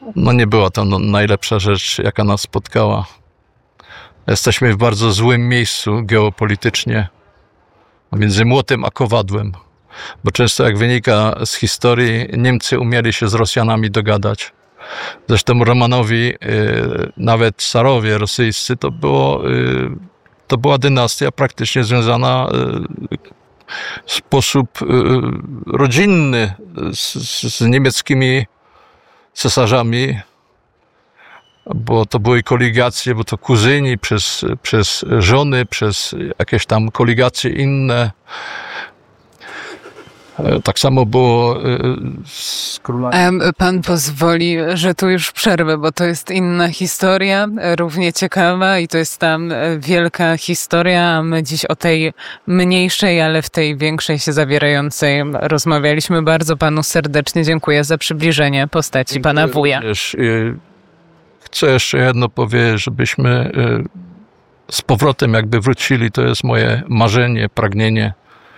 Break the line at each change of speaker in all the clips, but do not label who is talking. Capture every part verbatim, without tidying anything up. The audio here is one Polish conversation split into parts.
no nie była to no, najlepsza rzecz, jaka nas spotkała. Jesteśmy w bardzo złym miejscu geopolitycznie, między młotem a kowadłem. Bo często, jak wynika z historii, Niemcy umieli się z Rosjanami dogadać. Zresztą Romanowi, nawet carowie rosyjscy, to, było, to była dynastia praktycznie związana w sposób rodzinny z, z niemieckimi cesarzami, bo to były koligacje, bo to kuzyni przez, przez żony, przez jakieś tam koligacje inne. Tak samo było z królami.
Pan pozwoli, że tu już przerwę, bo to jest inna historia, równie ciekawa i to jest tam wielka historia, a my dziś o tej mniejszej, ale w tej większej się zawierającej rozmawialiśmy. Bardzo panu serdecznie dziękuję za przybliżenie postaci dziękuję pana wuja.
Również. Chcę jeszcze jedno powiedzieć, żebyśmy z powrotem jakby wrócili, to jest moje marzenie, pragnienie,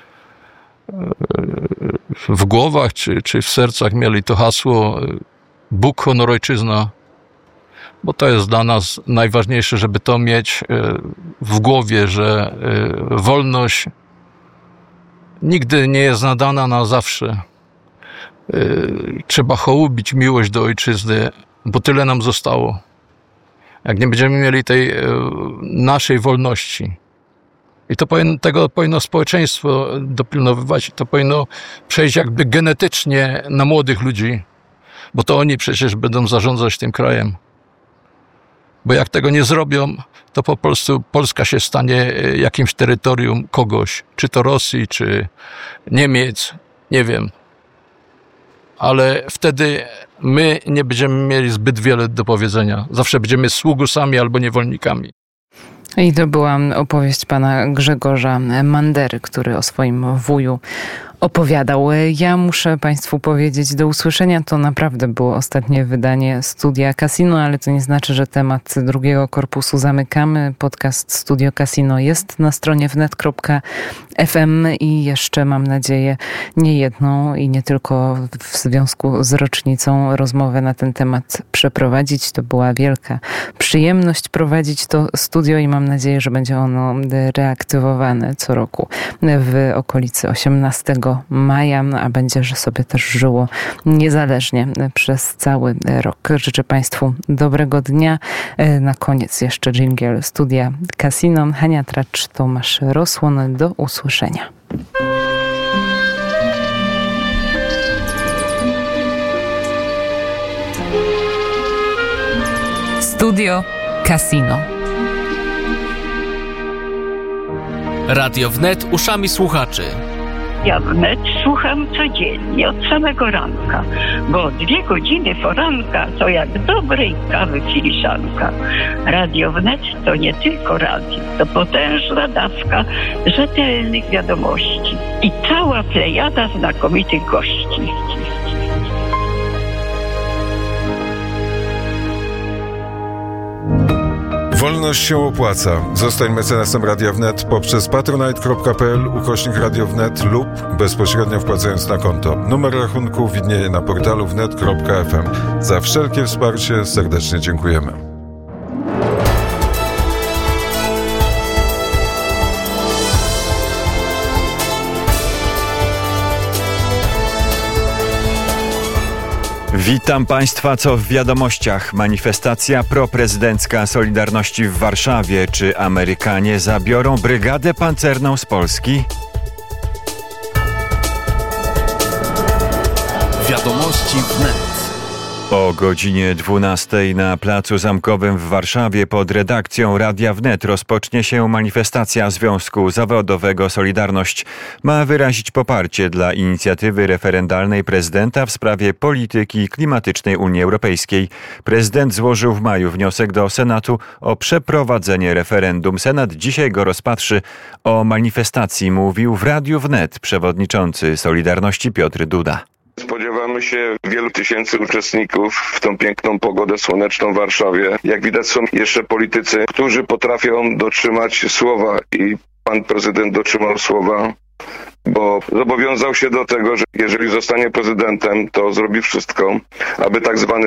w głowach czy, czy w sercach mieli to hasło Bóg, honor, ojczyzna, bo to jest dla nas najważniejsze, żeby to mieć w głowie, że wolność nigdy nie jest nadana na zawsze. Trzeba hołubić miłość do ojczyzny, bo tyle nam zostało. Jak nie będziemy mieli tej naszej wolności, i to powinno, tego powinno społeczeństwo dopilnowywać. To powinno przejść jakby genetycznie na młodych ludzi, bo to oni przecież będą zarządzać tym krajem. Bo jak tego nie zrobią, to po prostu Polska się stanie jakimś terytorium kogoś, czy to Rosji, czy Niemiec, nie wiem. Ale wtedy my nie będziemy mieli zbyt wiele do powiedzenia. Zawsze będziemy sługusami albo niewolnikami.
I to była opowieść pana Grzegorza Mandery, który o swoim wuju opowiadał. Ja muszę państwu powiedzieć do usłyszenia. To naprawdę było ostatnie wydanie Studia Casino, ale to nie znaczy, że temat drugiego korpusu zamykamy. Podcast Studio Casino jest na stronie wnet kropka ef em i jeszcze, mam nadzieję, nie jedną i nie tylko w związku z rocznicą rozmowę na ten temat przeprowadzić. To była wielka przyjemność prowadzić to studio i mam nadzieję, że będzie ono reaktywowane co roku w okolicy osiemnastego maja, a będzie, że sobie też żyło niezależnie przez cały rok. Życzę państwu dobrego dnia. Na koniec jeszcze dżingiel Studia Casino. Hania Tracz, Tomasz Rosłon. Do usłyszenia. Studio Casino.
Radio Wnet uszami słuchaczy.
Ja wnet słucham codziennie, od samego ranka, bo dwie godziny poranka to jak dobrej kawy filiżanka. Radio Wnet to nie tylko radio, to potężna dawka rzetelnych wiadomości i cała plejada znakomitych gości.
Wolność się opłaca. Zostań mecenasem Radia Wnet poprzez patronite kropka p l ukośnik Radio Wnet lub bezpośrednio wpłacając na konto. Numer rachunku widnieje na portalu wnet kropka ef em. Za wszelkie wsparcie serdecznie dziękujemy.
Witam Państwa, co w wiadomościach. Manifestacja proprezydencka Solidarności w Warszawie. Czy Amerykanie zabiorą brygadę pancerną z Polski?
Wiadomości wnet.
O godzinie dwunastej na Placu Zamkowym w Warszawie pod redakcją Radia Wnet rozpocznie się manifestacja Związku Zawodowego Solidarność. Ma wyrazić poparcie dla inicjatywy referendalnej prezydenta w sprawie polityki klimatycznej Unii Europejskiej. Prezydent złożył w maju wniosek do Senatu o przeprowadzenie referendum. Senat dzisiaj go rozpatrzy. O manifestacji mówił w Radiu Wnet przewodniczący Solidarności Piotr Duda.
Spodziewamy się wielu tysięcy uczestników w tą piękną pogodę słoneczną w Warszawie. Jak widać, są jeszcze politycy, którzy potrafią dotrzymać słowa i pan prezydent dotrzymał słowa, bo zobowiązał się do tego, że jeżeli zostanie prezydentem, to zrobi wszystko, aby tak zwany